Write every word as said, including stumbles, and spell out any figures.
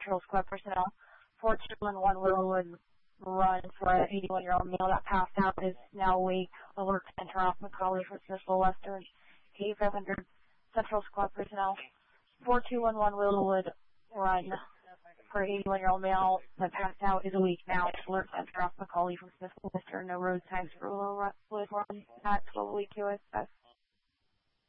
Central Squad personnel. four two one one Willowwood run for an eighty-one-year-old male that passed out is now awake. Alert center off McCauley for Smithville Western. eighty-five hundred Central Squad personnel. four two one one Willowwood run for an eighty-one-year-old male that passed out is awake now. Alert center off McCauley from Smithville Western. No road signs for Willowwood run at twelve oh eight Q S S.